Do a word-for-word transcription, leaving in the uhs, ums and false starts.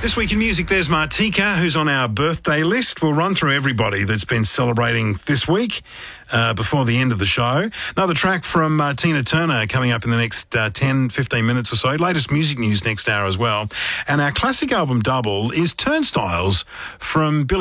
This week in music, there's Martika, who's on our birthday list. We'll run through everybody that's been celebrating this week uh, before the end of the show. Another track from uh, Tina Turner coming up in the next uh, ten, fifteen minutes or so. Latest music news next hour as well. And our classic album double is Turnstiles from Billy